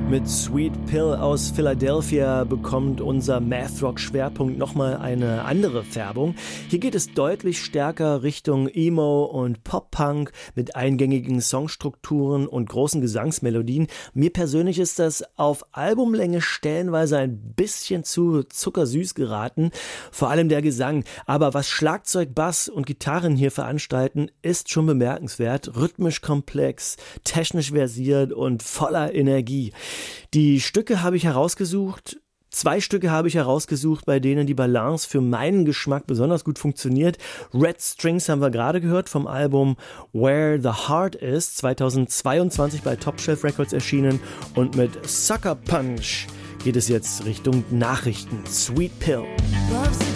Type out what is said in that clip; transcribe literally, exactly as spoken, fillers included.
Mit Sweet Pill aus Philadelphia bekommt unser Math-Rock-Schwerpunkt nochmal eine andere Färbung. Hier geht es deutlich stärker Richtung Emo und Pop-Punk mit eingängigen Songstrukturen und großen Gesangsmelodien. Mir persönlich ist das auf Albumlänge stellenweise ein bisschen zu zuckersüß geraten, vor allem der Gesang. Aber was Schlagzeug, Bass und Gitarren hier veranstalten, ist schon bemerkenswert. Rhythmisch komplex, technisch versiert und voller Energie. Die Stücke habe ich herausgesucht, zwei Stücke habe ich herausgesucht, bei denen die Balance für meinen Geschmack besonders gut funktioniert. Red Strings haben wir gerade gehört vom Album Where the Heart Is, zweitausendzweiundzwanzig bei Top Shelf Records erschienen, und mit Sucker Punch geht es jetzt Richtung Nachrichten. Sweet Pill.